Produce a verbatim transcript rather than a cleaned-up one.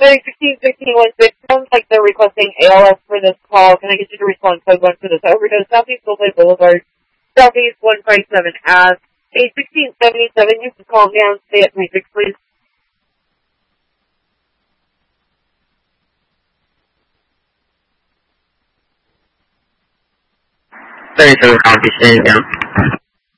Sorry, sixteen sixteen one six. Sounds like they're requesting A L S for this call. Can I get you to respond code one for this overdose? Southeast Goldway Boulevard, Southeast one five seven Ave. A sixteen seventy-seven, you can calm down. Stay at three six, please. thirty-seven, copy, staying down.